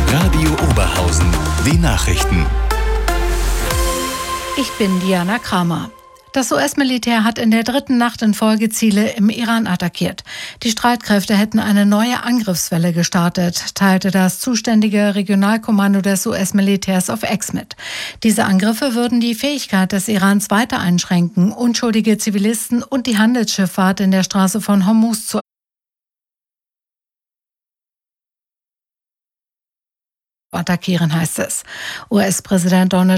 Radio Oberhausen, die Nachrichten. Ich bin Diana Kramer. Das US-Militär hat in der dritten Nacht in Folge Ziele im Iran attackiert. Die Streitkräfte hätten eine neue Angriffswelle gestartet, teilte das zuständige Regionalkommando des US-Militärs auf X mit. Diese Angriffe würden die Fähigkeit des Irans weiter einschränken, unschuldige Zivilisten und die Handelsschifffahrt in der Straße von Hormuz zu attackieren, heißt es. US-Präsident Donald